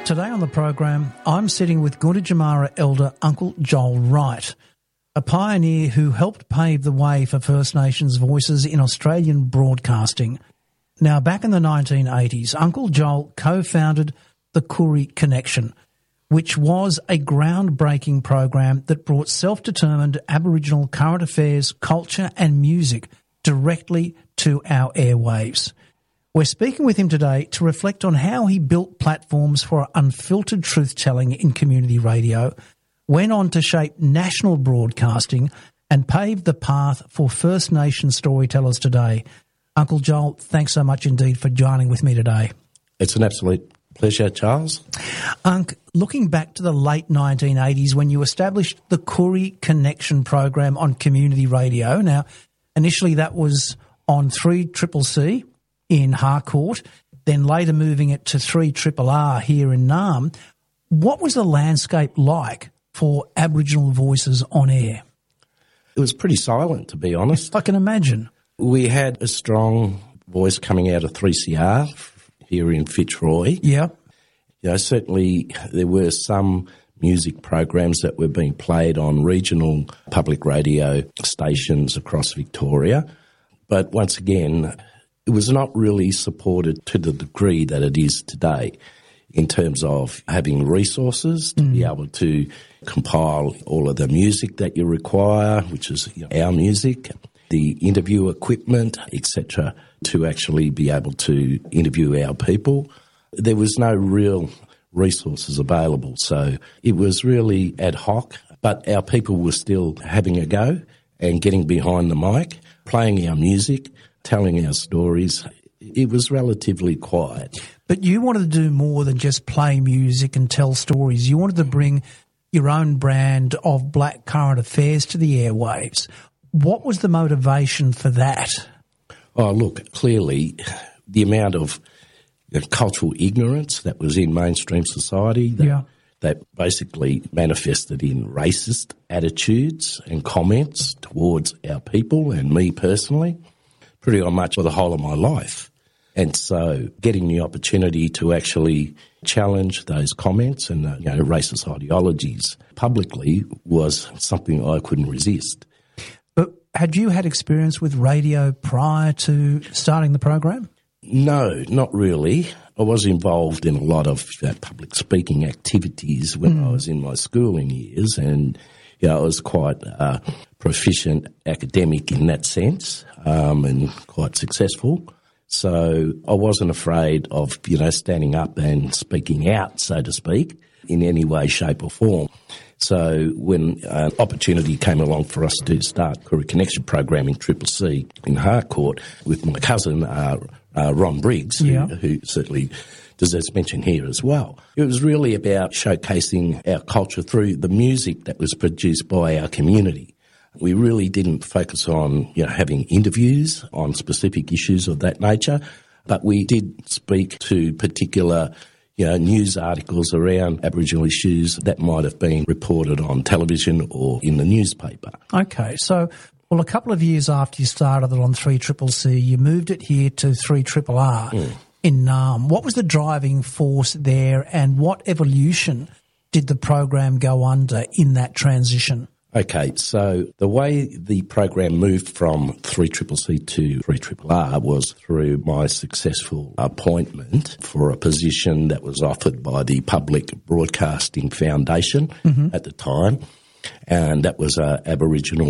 Today on the program, I'm sitting with Gunditjmara elder Uncle Joel Wright, a pioneer who helped pave the way for First Nations voices in Australian broadcasting. Now, back in the 1980s, Uncle Joel co-founded the Koori Connection, which was a groundbreaking program that brought self-determined Aboriginal current affairs, culture and music directly to our airwaves. We're speaking with him today to reflect on how he built platforms for unfiltered truth-telling in community radio, went on to shape national broadcasting and paved the path for First Nation storytellers today. Uncle Joel, thanks so much indeed for joining with me today. It's an absolute pleasure, Charles. Unc, looking back to the late 1980s when you established the Koori Connection program on community radio. Now, initially that was on 3CCC in Harcourt, then later moving it to 3RRR here in Naarm. What was the landscape like for Aboriginal voices on air? It was pretty silent, to be honest. I can imagine. We had a strong voice coming out of 3CR here in Fitzroy. Yeah. You know, certainly there were some music programs that were being played on regional public radio stations across Victoria. But once again, it was not really supported to the degree that it is today in terms of having resources to be able to compile all of the music that you require, which is our music, the interview equipment, etc., to actually be able to interview our people. There was no real resources available, so it was really ad hoc, but our people were still having a go and getting behind the mic, playing our music, telling our stories. It was relatively quiet. But you wanted to do more than just play music and tell stories. You wanted to bring your own brand of black current affairs to the airwaves. What was the motivation for that? Oh, look, clearly the amount of cultural ignorance that was in mainstream society that basically manifested in racist attitudes and comments towards our people and me personally, pretty much for the whole of my life. And so getting the opportunity to actually challenge those comments and racist ideologies publicly was something I couldn't resist. But had you had experience with radio prior to starting the program? No, not really. I was involved in a lot of public speaking activities when I was in my schooling years, and I was quite proficient academic in that sense, and quite successful. So I wasn't afraid of, standing up and speaking out, so to speak, in any way, shape or form. So when an opportunity came along for us to start Koori Connection program in CCC in Harcourt with my cousin, Ron Briggs, who certainly deserves mention here as well. It was really about showcasing our culture through the music that was produced by our community. We really didn't focus on, having interviews on specific issues of that nature, but we did speak to particular, news articles around Aboriginal issues that might have been reported on television or in the newspaper. Okay, so, a couple of years after you started it on 3CCC, you moved it here to 3RRR in Naarm. What was the driving force there, and what evolution did the program go under in that transition? Okay, so the way the program moved from 3CCC to 3RRR was through my successful appointment for a position that was offered by the Public Broadcasting Foundation at the time, and that was an Aboriginal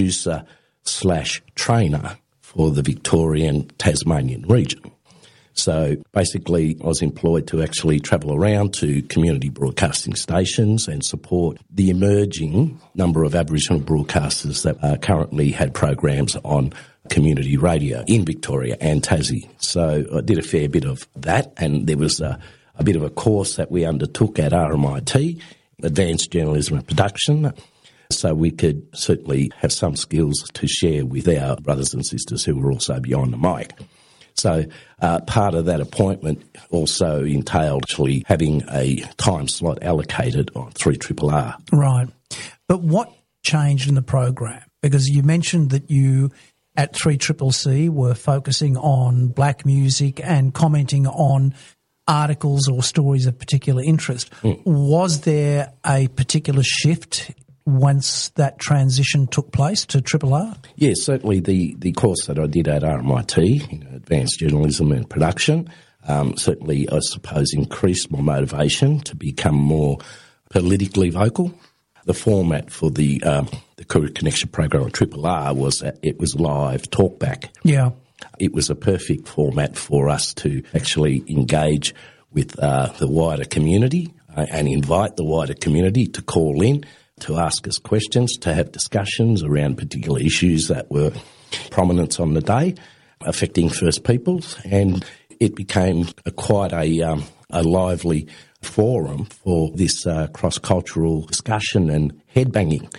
producer/trainer for the Victorian Tasmanian region. So basically I was employed to actually travel around to community broadcasting stations and support the emerging number of Aboriginal broadcasters that currently had programs on community radio in Victoria and Tassie. So I did a fair bit of that, and there was a bit of a course that we undertook at RMIT, Advanced Journalism and Production, so we could certainly have some skills to share with our brothers and sisters who were also behind the mic. So part of that appointment also entailed actually having a time slot allocated on 3RRR. Right. But what changed in the program? Because you mentioned that you at 3CCC were focusing on black music and commenting on articles or stories of particular interest. Was there a particular shift once that transition took place to Triple R? Yes, certainly the course that I did at RMIT, Advanced Journalism and Production, certainly, I suppose, increased my motivation to become more politically vocal. The format for the Career Connection program at Triple R was that it was live talkback. Yeah. It was a perfect format for us to actually engage with the wider community and invite the wider community to call in, to ask us questions, to have discussions around particular issues that were prominent on the day affecting First Peoples, and it became quite a lively forum for this cross-cultural discussion and headbanging.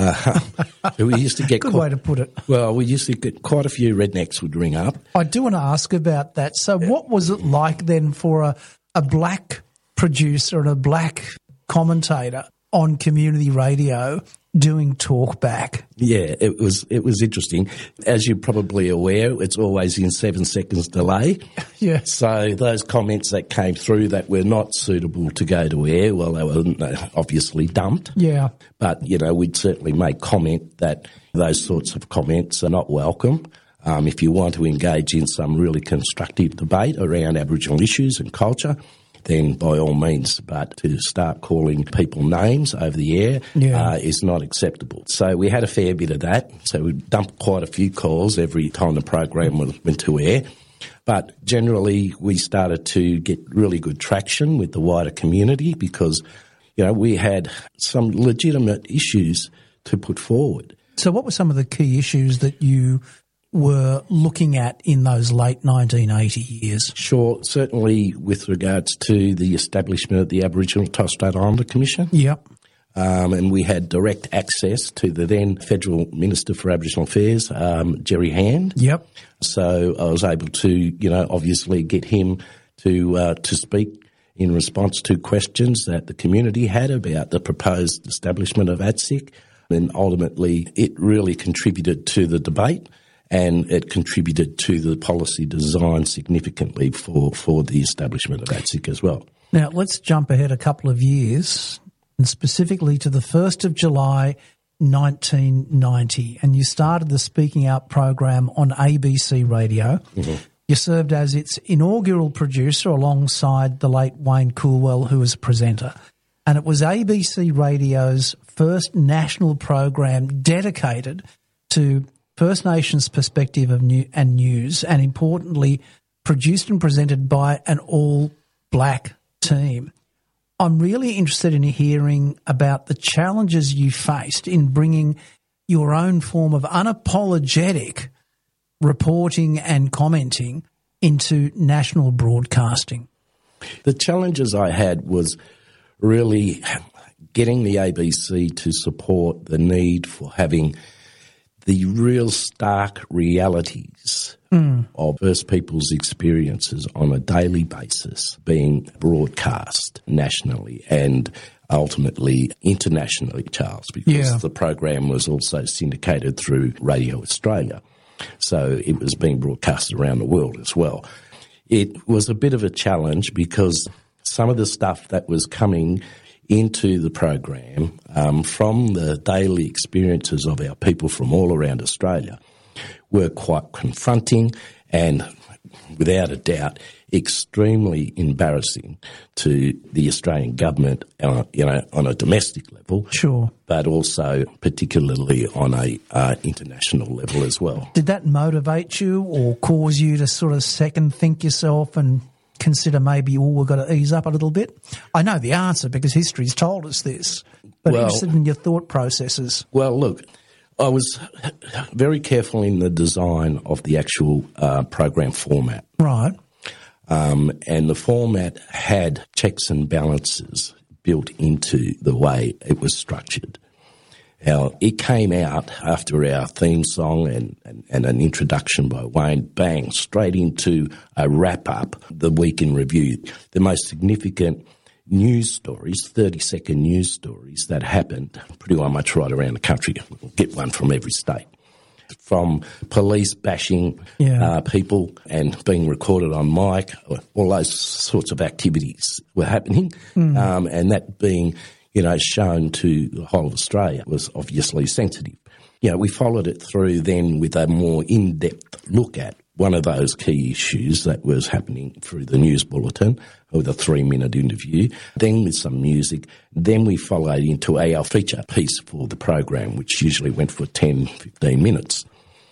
We used to get Good way to put it. Well, we used to get quite a few rednecks would ring up. I do want to ask about that. So what was it like then for a black producer and a black commentator on community radio doing talkback? Yeah, it was interesting. As you're probably aware, it's always in 7 seconds delay. Yeah. So those comments that came through that were not suitable to go to air, well, they were obviously dumped. Yeah. But, we'd certainly make comment that those sorts of comments are not welcome. If you want to engage in some really constructive debate around Aboriginal issues and culture, then by all means, but to start calling people names over the air is not acceptable. So we had a fair bit of that. So we dumped quite a few calls every time the program went to air. But generally, we started to get really good traction with the wider community because, we had some legitimate issues to put forward. So what were some of the key issues that you were looking at in those late 1980 years? Sure, certainly with regards to the establishment of the Aboriginal and Torres Strait Islander Commission. Yep. And we had direct access to the then Federal Minister for Aboriginal Affairs, Jerry Hand. Yep. So I was able to, obviously get him to speak in response to questions that the community had about the proposed establishment of ATSIC. And ultimately, it really contributed to the debate, and it contributed to the policy design significantly for the establishment of ATSIC as well. Now, let's jump ahead a couple of years, and specifically to the 1st of July 1990, and you started the Speaking Out program on ABC Radio. Mm-hmm. You served as its inaugural producer alongside the late Wayne Coolwell, who was presenter. And it was ABC Radio's first national program dedicated to First Nations perspective of news, and importantly, produced and presented by an all-black team. I'm really interested in hearing about the challenges you faced in bringing your own form of unapologetic reporting and commenting into national broadcasting. The challenges I had was really getting the ABC to support the need for having the real stark realities of First Peoples' experiences on a daily basis being broadcast nationally and ultimately internationally, Charles, because the program was also syndicated through Radio Australia. So it was being broadcast around the world as well. It was a bit of a challenge because some of the stuff that was coming into the program from the daily experiences of our people from all around Australia were quite confronting and, without a doubt, extremely embarrassing to the Australian government, on a domestic level. Sure. But also particularly on a international level as well. Did that motivate you or cause you to sort of second think yourself and consider maybe, we've got to ease up a little bit? I know the answer because history's told us this, but interested in your thought processes. Well, look, I was very careful in the design of the actual program format. Right. And the format had checks and balances built into the way it was structured. Now, it came out after our theme song and an introduction by Wayne, bang, straight into a wrap-up, the Week in Review, the most significant news stories, 30-second news stories that happened pretty much right around the country. We'll get one from every state. from police bashing people and being recorded on mic. All those sorts of activities were happening, and that being, shown to the whole of Australia was obviously sensitive. We followed it through then with a more in-depth look at one of those key issues that was happening through the news bulletin with a 3-minute interview, then with some music. Then we followed into our feature piece for the program, which usually went for 10, 15 minutes.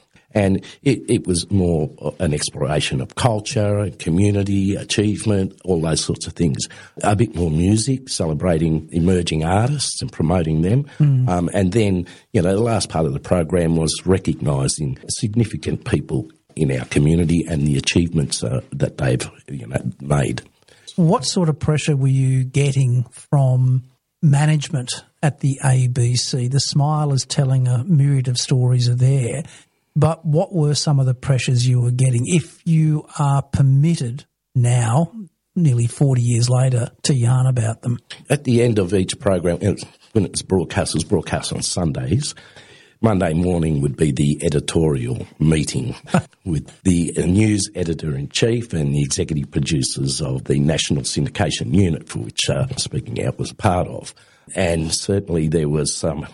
And it was more an exploration of culture, community, achievement, all those sorts of things. A bit more music, celebrating emerging artists and promoting them. And then, the last part of the program was recognising significant people in our community and the achievements that they've made. What sort of pressure were you getting from management at the ABC? The Smile is telling a myriad of stories are there. But what were some of the pressures you were getting, if you are permitted now, nearly 40 years later, to yarn about them? At the end of each program, when it was broadcast on Sundays. Monday morning would be the editorial meeting with the news editor-in-chief and the executive producers of the National Syndication Unit, for which Speaking Out was a part of. And certainly there was some,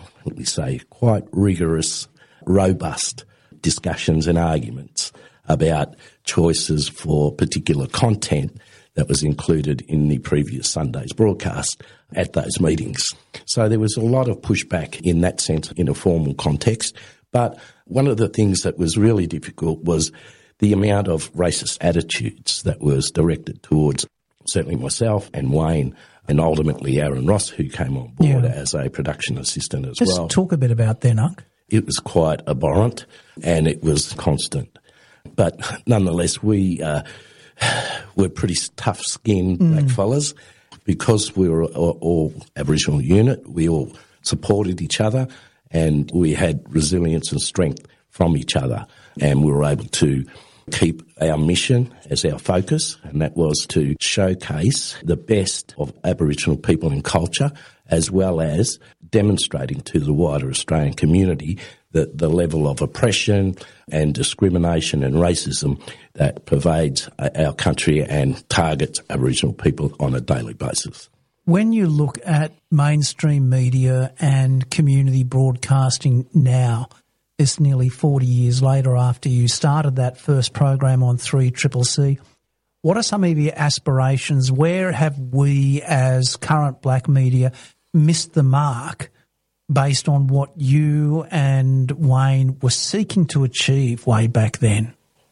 quite rigorous, robust discussions and arguments about choices for particular content that was included in the previous Sunday's broadcast at those meetings. So there was a lot of pushback in that sense in a formal context. But one of the things that was really difficult was the amount of racist attitudes that was directed towards certainly myself and Wayne and ultimately Aaron Ross, who came on board as a production assistant as well. Let's talk a bit about that, Unc. It was quite abhorrent and it was constant. But nonetheless, we were pretty tough-skinned blackfellas. Because we were all Aboriginal unit, we all supported each other and we had resilience and strength from each other. And we were able to keep our mission as our focus, and that was to showcase the best of Aboriginal people and culture, as well as demonstrating to the wider Australian community that the level of oppression and discrimination and racism that pervades our country and targets Aboriginal people on a daily basis. When you look at mainstream media and community broadcasting now, it's nearly 40 years later after you started that first program on 3CCC, what are some of your aspirations? Where have we as current black media missed the mark based on what you and Wayne were seeking to achieve way back then?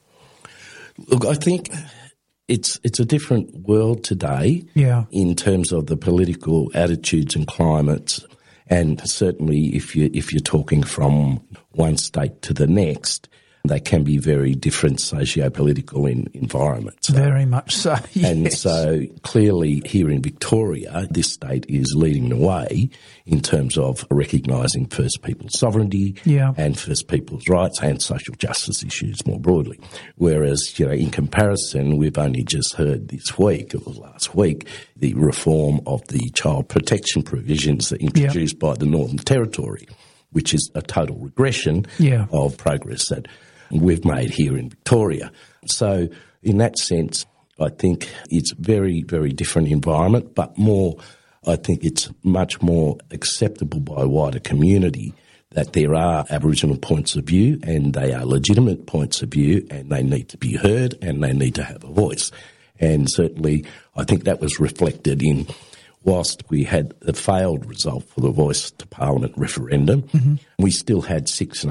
Look, I think it's a different world today in terms of the political attitudes and climates, and certainly if you're talking from one state to the next, they can be very different socio-political environments. Very much so, yes. And so clearly here in Victoria, this state is leading the way in terms of recognising First Peoples sovereignty and First Peoples rights and social justice issues more broadly. Whereas, in comparison, we've only just heard this week, or last week, the reform of the child protection provisions that introduced by the Northern Territory, which is a total regression of progress that we've made here in Victoria. So in that sense, I think it's very, very different environment, but I think it's much more acceptable by a wider community that there are Aboriginal points of view and they are legitimate points of view and they need to be heard and they need to have a voice. And certainly I think that was reflected in, whilst we had the failed result for the Voice to Parliament referendum, we still had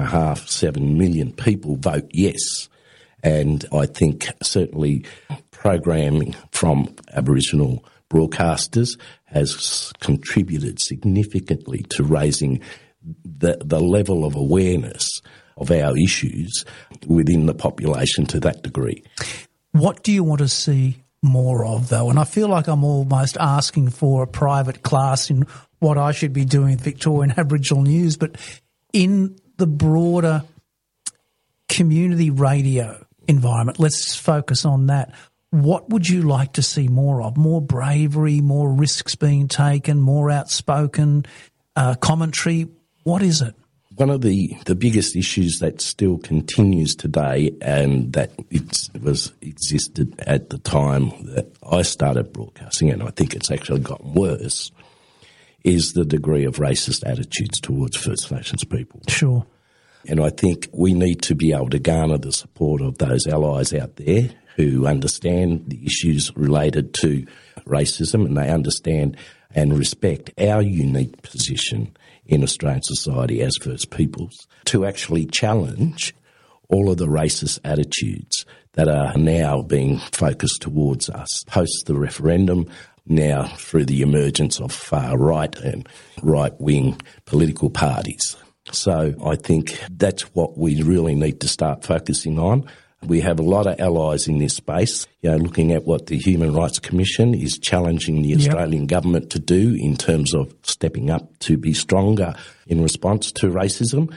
7 million people vote yes. And I think certainly programming from Aboriginal broadcasters has contributed significantly to raising the level of awareness of our issues within the population to that degree. What do you want to see more of, though? And I feel like I'm almost asking for a private class in what I should be doing with Victorian Aboriginal news, but in the broader community radio environment, let's focus on that. What would you like to see more of? More bravery, more risks being taken, more outspoken commentary? What is it? One of the biggest issues that still continues today, and that existed at the time that I started broadcasting, and I think it's actually gotten worse, is the degree of racist attitudes towards First Nations people. Sure. And I think we need to be able to garner the support of those allies out there who understand the issues related to racism, and they understand and respect our unique position in Australian society as First Peoples to actually challenge all of the racist attitudes that are now being focused towards us post the referendum, now through the emergence of far-right and right-wing political parties. So I think that's what we really need to start focusing on. We have a lot of allies in this space, looking at what the Human Rights Commission is challenging the Australian government to do in terms of stepping up to be stronger in response to racism.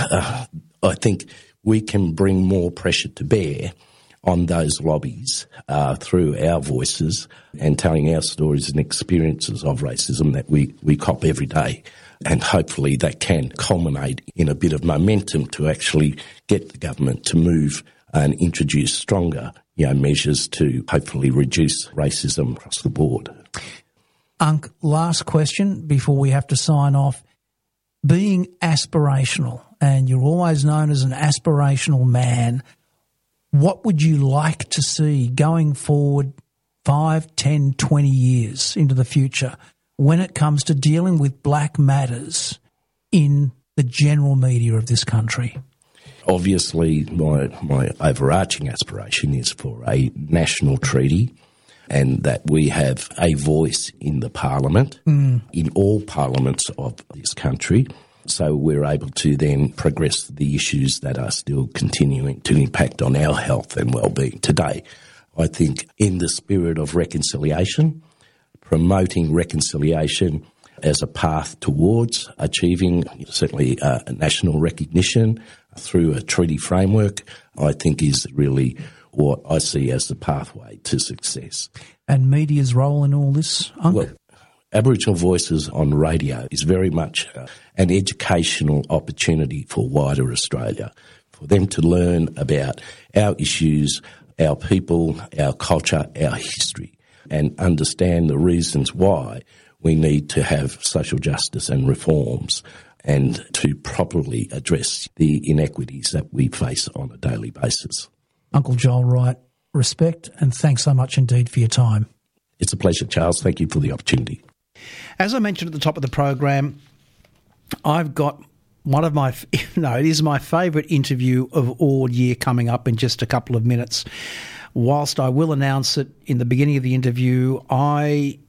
I think we can bring more pressure to bear on those lobbies through our voices and telling our stories and experiences of racism that we cop every day. And hopefully that can culminate in a bit of momentum to actually get the government to move and introduce stronger measures to hopefully reduce racism across the board. Unc, last question before we have to sign off. Being aspirational, and you're always known as an aspirational man, what would you like to see going forward 5, 10, 20 years into the future when it comes to dealing with black matters in the general media of this country? Obviously, my overarching aspiration is for a national treaty and that we have a voice in the parliament, in all parliaments of this country, so we're able to then progress the issues that are still continuing to impact on our health and well-being today. I think in the spirit of reconciliation, promoting reconciliation as a path towards achieving certainly national recognition through a treaty framework, I think is really what I see as the pathway to success. And media's role in all this, Unc? Well, Aboriginal Voices on radio is very much an educational opportunity for wider Australia, for them to learn about our issues, our people, our culture, our history, and understand the reasons why we need to have social justice and reforms and to properly address the inequities that we face on a daily basis. Uncle Joel Wright, respect and thanks so much indeed for your time. It's a pleasure, Charles. Thank you for the opportunity. As I mentioned at the top of the program, I've got one of my, it is my favourite interview of all year coming up in just a couple of minutes. Whilst I will announce it in the beginning of the interview, I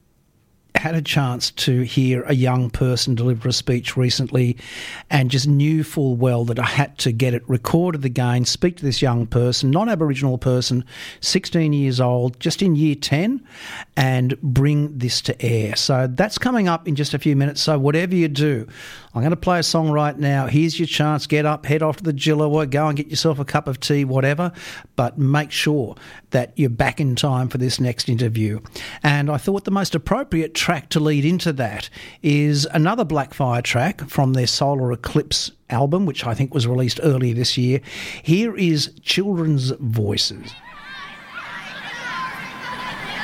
had a chance to hear a young person deliver a speech recently and just knew full well that I had to get it recorded again, speak to this young person, non-Aboriginal person, 16 years old, just in year 10, and bring this to air. So that's coming up in just a few minutes. So whatever you do, I'm going to play a song right now. Here's your chance. Get up, head off to the Jillawa, go and get yourself a cup of tea, whatever, but make sure that you're back in time for this next interview. And I thought the most appropriate track to lead into that is another Blackfire track from their Solar Eclipse album, which I think was released earlier this year. Here is Children's Voices.